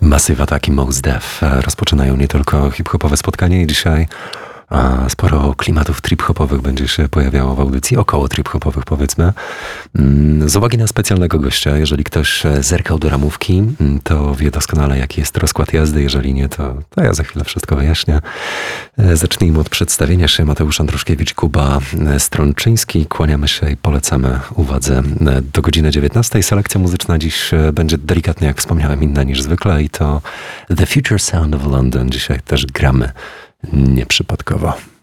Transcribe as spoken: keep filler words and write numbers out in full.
Massive Attack i Mos Def rozpoczynają nie tylko hip-hopowe spotkanie i dzisiaj a sporo klimatów trip-hopowych będzie się pojawiało w audycji, około trip-hopowych powiedzmy. Z uwagi na specjalnego gościa, jeżeli ktoś zerkał do ramówki, to wie doskonale jaki jest rozkład jazdy, jeżeli nie, to, to ja za chwilę wszystko wyjaśnię. Zacznijmy od przedstawienia się. Mateusz Andruszkiewicz, Kuba Strączyński. Kłaniamy się i polecamy uwadze do godziny dziewiętnastej. Selekcja muzyczna dziś będzie delikatnie, jak wspomniałem, inna niż zwykle i to The Future Sound of London. Dzisiaj też gramy nieprzypadkowo.